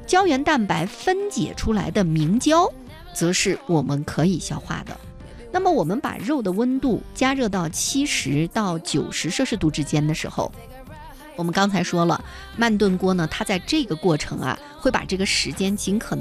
胶原蛋白分解出来的明胶则是我们可以消化的。那么我们把肉的温度加热到70到90摄氏度之间的时候，我们刚才说了，慢炖锅呢，它在这个过程会把这个时间尽可能